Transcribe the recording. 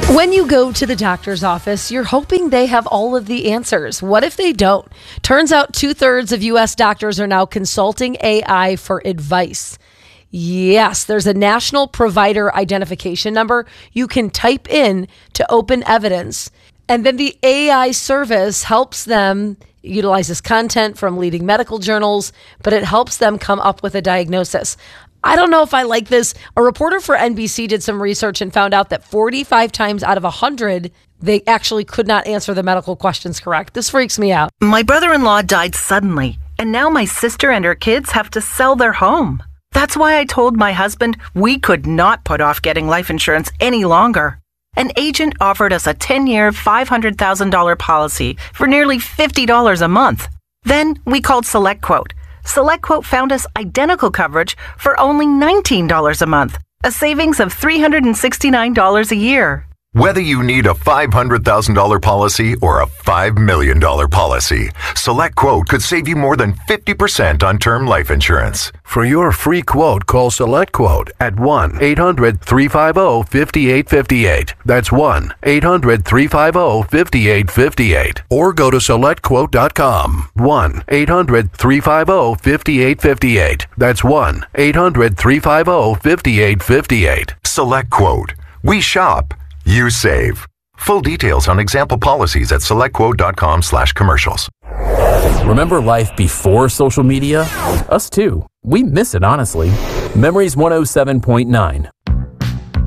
When you go to the doctor's office, you're hoping they have all of the answers. What if they don't? Turns out 2/3 of U.S. doctors are now consulting AI for advice. Yes, there's a national provider identification number you can type in to open evidence. And then the AI service helps them utilize this content from leading medical journals, but it helps them come up with a diagnosis. I don't know if I like this. A reporter for NBC did some research and found out that 45 times out of 100, they actually could not answer the medical questions correct. This freaks me out. My brother-in-law died suddenly, and now my sister and her kids have to sell their home. That's why I told my husband we could not put off getting life insurance any longer. An agent offered us a 10-year, $500,000 policy for nearly $50 a month. Then we called SelectQuote. SelectQuote found us identical coverage for only $19 a month, a savings of $369 a year. Whether you need a $500,000 policy or a $5 million policy, SelectQuote could save you more than 50% on term life insurance. For your free quote, call SelectQuote at 1-800-350-5858. That's 1-800-350-5858. Or go to SelectQuote.com. 1-800-350-5858. That's 1-800-350-5858. SelectQuote. We shop. You save. Full details on example policies at selectquote.com/commercials. Remember life before social media? Us too. We miss it, honestly. Memories 107.9.